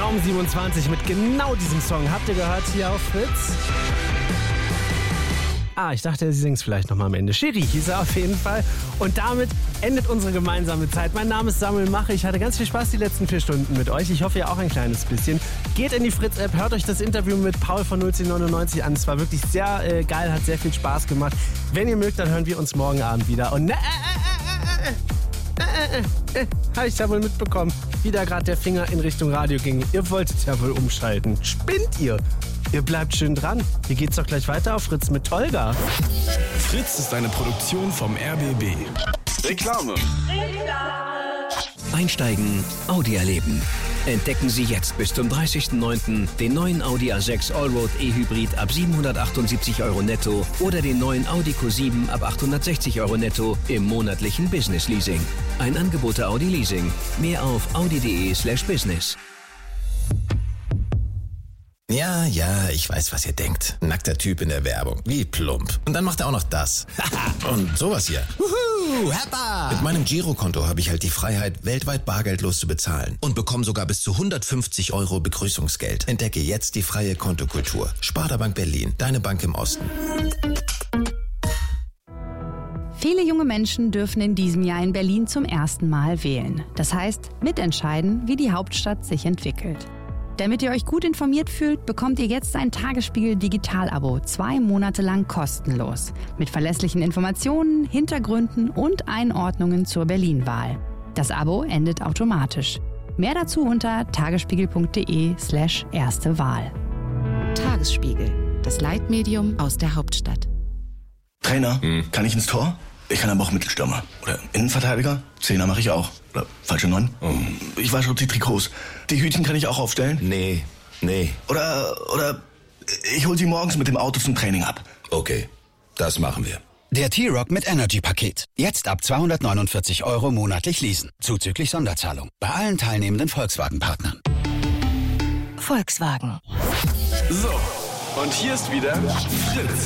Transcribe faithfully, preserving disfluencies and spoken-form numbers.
Raum siebenundzwanzig mit genau diesem Song. Habt ihr gehört hier auf Fritz? Ah, ich dachte, sie singt es vielleicht nochmal am Ende. Schiri hieß er auf jeden Fall. Und damit endet unsere gemeinsame Zeit. Mein Name ist Samuel Mache. Ich hatte ganz viel Spaß die letzten vier Stunden mit euch. Ich hoffe, ihr auch ein kleines bisschen. Geht in die Fritz-App, hört euch das Interview mit Paul von null zehn neunundneunzig an. Es war wirklich sehr äh, geil, hat sehr viel Spaß gemacht. Wenn ihr mögt, dann hören wir uns morgen Abend wieder. Und ne, äh, äh, äh, äh, äh, äh, habe ich ja wohl mitbekommen, wie da gerade der Finger in Richtung Radio ging. Ihr wolltet ja wohl umschalten. Spinnt ihr? Ihr bleibt schön dran. Hier geht's doch gleich weiter auf Fritz mit Tolga. Fritz ist eine Produktion vom R B B. Reklame. Einsteigen, Audi erleben. Entdecken Sie jetzt bis zum dreißigsten neunten den neuen Audi A sechs Allroad E-Hybrid ab siebenhundertachtundsiebzig Euro netto oder den neuen Audi Q sieben ab achthundertsechzig Euro netto im monatlichen Business Leasing. Ein Angebot der Audi Leasing. Mehr auf audi.de slash business. Ja, ja, ich weiß, was ihr denkt. Nackter Typ in der Werbung. Wie plump. Und dann macht er auch noch das. Und sowas hier. Wuhu, Heppa! Mit meinem Girokonto habe ich halt die Freiheit, weltweit bargeldlos zu bezahlen. Und bekomme sogar bis zu hundertfünfzig Euro Begrüßungsgeld. Entdecke jetzt die freie Kontokultur. Sparda Bank Berlin, deine Bank im Osten. Viele junge Menschen dürfen in diesem Jahr in Berlin zum ersten Mal wählen. Das heißt, mitentscheiden, wie die Hauptstadt sich entwickelt. Damit ihr euch gut informiert fühlt, bekommt ihr jetzt ein Tagesspiegel Digital-Abo, zwei Monate lang kostenlos. Mit verlässlichen Informationen, Hintergründen und Einordnungen zur Berlin-Wahl. Das Abo endet automatisch. Mehr dazu unter tagesspiegel.de slash erste Wahl. Tagesspiegel, das Leitmedium aus der Hauptstadt. Trainer, hm. kann ich ins Tor? Ich kann aber auch Mittelstürmer. Oder Innenverteidiger? Zehner mache ich auch. Oder falsche Neun? Oh. Ich wasche die Trikots. Die Hütchen kann ich auch aufstellen? Nee, nee. Oder, oder ich hol sie morgens mit dem Auto zum Training ab. Okay, das machen wir. Der T-Rock mit Energy-Paket. Jetzt ab zweihundertneunundvierzig Euro monatlich leasen. Zuzüglich Sonderzahlung. Bei allen teilnehmenden Volkswagen-Partnern. Volkswagen. So, und hier ist wieder Fritz.